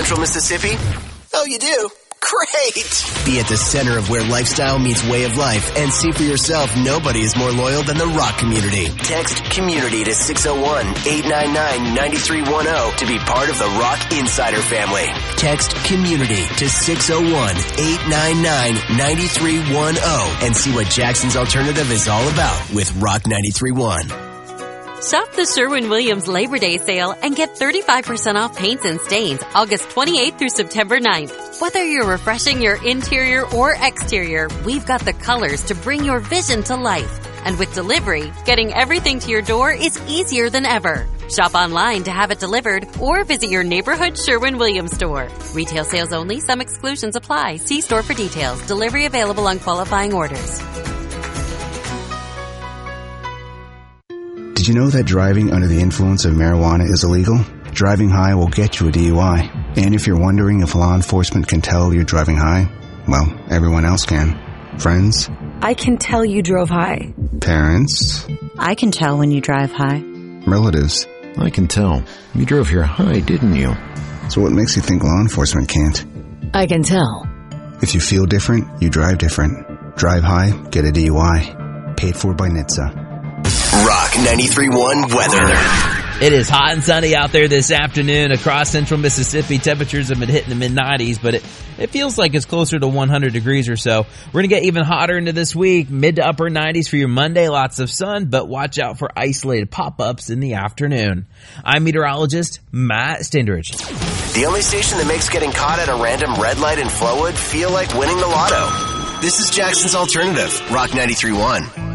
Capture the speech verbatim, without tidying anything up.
Central Mississippi? Oh, you do? Great! Be at the center of where lifestyle meets way of life and see for yourself nobody is more loyal than the Rock community. Text COMMUNITY to six oh one, eight nine nine, nine three one oh to be part of the Rock Insider family. Text COMMUNITY to six oh one, eight nine nine, nine three one oh and see what Jackson's Alternative is all about with Rock ninety-three point one. Shop the Sherwin-Williams Labor Day sale and get thirty-five percent off paints and stains August twenty-eighth through September ninth. Whether you're refreshing your interior or exterior, we've got the colors to bring your vision to life. And with delivery, getting everything to your door is easier than ever. Shop online to have it delivered or visit your neighborhood Sherwin-Williams store. Retail sales only. Some exclusions apply. See store for details. Delivery available on qualifying orders. Did you know that driving under the influence of marijuana is illegal? Driving high will get you a D U I. And if you're wondering if law enforcement can tell you're driving high, well, everyone else can. Friends? I can tell you drove high. Parents? I can tell when you drive high. Relatives? I can tell. You drove here high, didn't you? So what makes you think law enforcement can't? I can tell. If you feel different, you drive different. Drive high, get a D U I. Paid for by N H T S A. Rock ninety-three point one weather. It is hot and sunny out there this afternoon across central Mississippi. Temperatures have been hitting the mid nineties, but it, it feels like it's closer to one hundred degrees or so. We're going to get even hotter into this week. Mid to upper nineties for your Monday. Lots of sun, but watch out for isolated pop-ups in the afternoon. I'm meteorologist Matt Standridge. The only station that makes getting caught at a random red light in Flowood feel like winning the lotto. This is Jackson's Alternative, Rock ninety-three point one.